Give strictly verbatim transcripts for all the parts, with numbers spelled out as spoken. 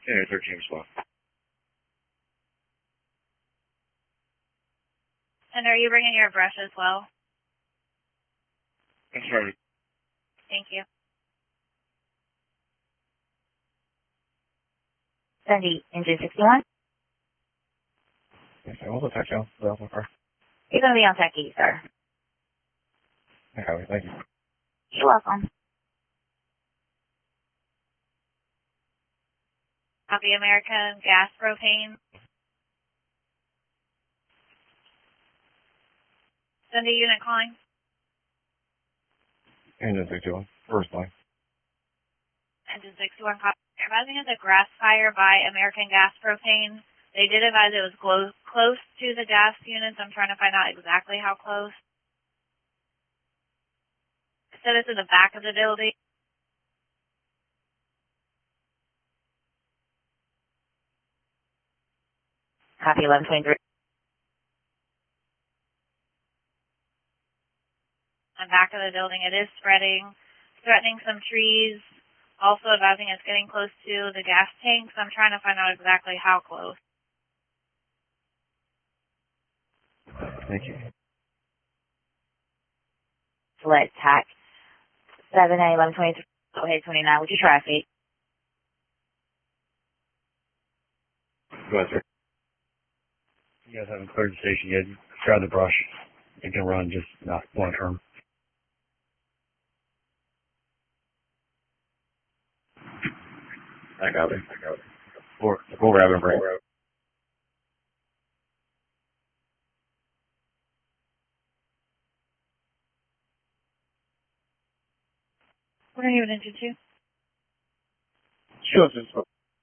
Yeah, thirteen spot. And are you bringing your brush as well? I'm sorry. Thank you. Cindy, engine sixty-one. Yes, I was a touchdown. Well, okay. You're going to be on Techie, sir. Okay, thank you. You're welcome. Copy American Gas Propane. Cindy, unit calling. Engine sixty-one. First line. Engine sixty-one, copy. Advising it's a grass fire by American Gas Propane. They did advise it was close, close to the gas units. I'm trying to find out exactly how close. It said it's in the back of the building. Copy eleven twenty-three. On the back of the building, it is spreading, threatening some trees. Also advising it's getting close to the gas tanks. I'm trying to find out exactly how close. Thank you. Select T A C seven A eleven twenty-three. Go ahead, twenty-nine. What's your traffic? Go ahead, sir. You guys haven't cleared the station yet. Try the brush. It can run, just not long term. I got it. I got it. We'll, we'll grab it and bring it. What are you in engine two? Sure, just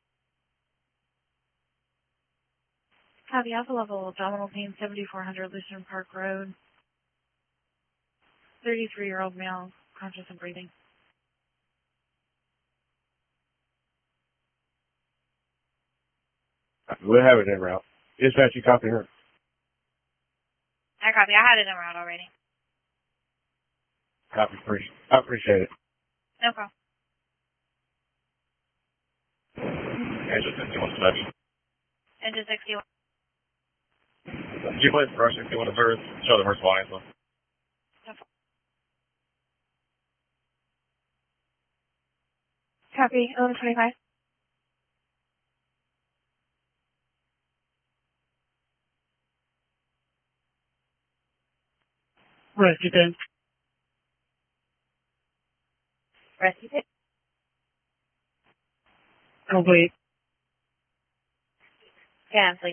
Copy Alpha Level, abdominal pain, seventy-four hundred Lucerne Park Road. thirty-three-year-old male, conscious and breathing. we'll have it in route. Dispatch, you copy her. I copy. I had it en route already. Copy, appreciate I appreciate it. No problem. Engine sixty-one section. Engine sixty-one. Did you play the brush if you want to serve? Show them response. No problem. Copy. eleven twenty-five. Rescue team. Rescue team. Complete. Cancel.